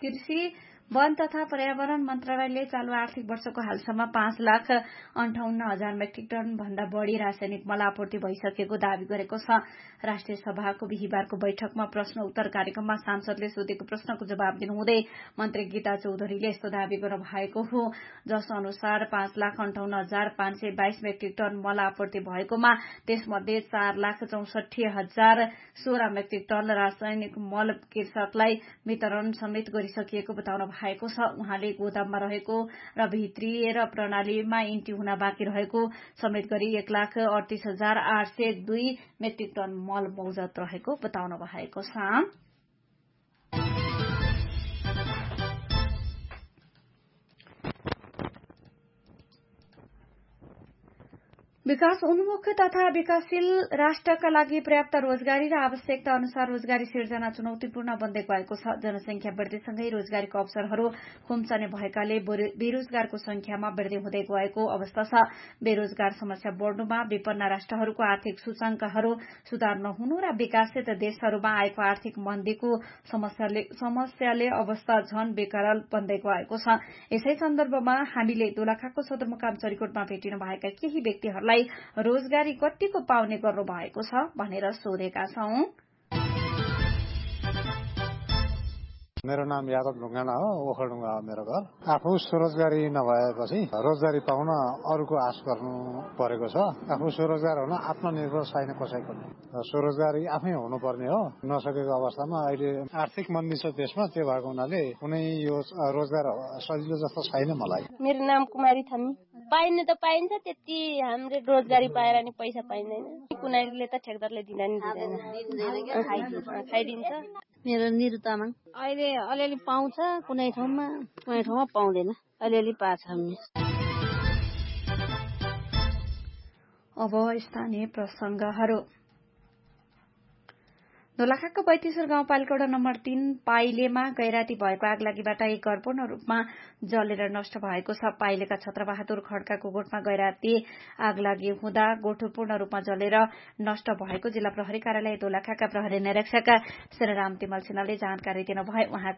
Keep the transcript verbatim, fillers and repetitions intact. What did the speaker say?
कृषि वन तथा पर्यावरण मन्त्रालयले चालू आर्थिक वर्षको हालसम्म पाँच लाख अन्ठाउन्न हजार मेट्रिक टन भन्दा बढ़ी रासायनिक मल आपूर्ति भइसकेको दावी गरेको छ। राष्ट्रिय सभाको बिहिबारको बैठकमा प्रश्न उत्तर कार्यक्रममा सांसदले सोधेको प्रश्नको जवाब दिनुहुँदै मन्त्री गीता चौधरीले यस्तो दावी गर्नु भएको हो, जस अनुसार पाँच लाख अन्ठाउन्न हजार पाँच सय बाइस मेट्रिक टन मल आपूर्ति भएकोमा त्यसमध्ये चार लाख चौसठी हजार सोह्र मेट्रिक टन रासायनिक मल कृषकलाई वितरण समेत गरिसकिएको बताउनु भएको छ। उहाँले गोदाममा रहेको र भित्रिएर प्रणालीमा इन्टी हुन बाँकी रहेको समेत गरी एक लाख अडतीस हजार आठ सय दुई मेट्रिक टन मल मौजत रहेको बताउनु भएको छ। विकास उन्मुख तथा विकासशील राष्ट्रका लागि पर्याप्त रोजगारी र आवश्यकता अनुसार रोजगारी सिर्जना चुनौतीपूर्ण बन्दै गएको छ। जनसंख्या वृद्धिसँगै रोजगारीको अवसरहरू खुम्चने भएकाले बेरोजगारको संख्यामा वृद्धि हुँदै गएको अवस्था छ। बेरोजगार समस्या बढ़नुमा विपन्न राष्ट्रहरूको आर्थिक सूचांकहरू सुधार नहुनु र विकासित देशहरूमा आएको आर्थिक मन्दीको समस्याले अवस्था झन बेकराल बन्दै गएको छ। यसै सन्दर्भमा हामीले दोलखाको सदरमुकाम चरीकोटमा भेटिनु भएका केही व्यक्तिहरूलाई रोजगारी कतिको पाउने गर्नु भएको छ भनेर सोधेका छौं। मेरो नाम यादव ढुङ्गाना हो, ओखलढुङ्गा हो मेरो घर। आफू स्वरोजगारी नभएपछि रोजगारी पाउन अरूको आश गर्नु परेको छ। आफू स्वरोजगार हुन आत्मनिर्भर छैन कसैको। स्वरोजगारी आफै हुनुपर्ने हो। नसकेको अवस्थामा अहिले आर्थिक मन्दी छ देशमा, त्यो भएको हुनाले कुनै यो रोजगार सजिलो जस्तो छैन मलाई। मेरो नाम कुमारी थामी। पाइने त पाइन्छ, त्यति हामीले रोजगारी पाएर नि पैसा पाइँदैन। कुनारीले त ठेकदारले दिँदैन खाइदिन्छ। मेरो निरु तामाङ। अहिले अलिअलि पाउँछ, कुनै ठाउँमा कुनै ठाउँमा पाउँदैन, अलिअलि पाछ। अब स्थानीय प्रसंगहरू। दोलखाको बैतीसर गाउँपालिका वडा नम्बर तीन पाइलेमा गैराती भएको आगलागीबाट एक घर पूर्ण रूपमा जलेर नष्ट भएको छ। पाइलेका छत्रबहादुर खड्काको गोठमा गैराती आगलागी हुँदा गोठो पूर्ण रूपमा जलेर नष्ट भएको जिल्ला प्रहरी कार्यालय दोलखाका प्रहरी निरीक्षक श्रीराम तिमल सिन्हाले जानकारी दिनुभयो। उहाँ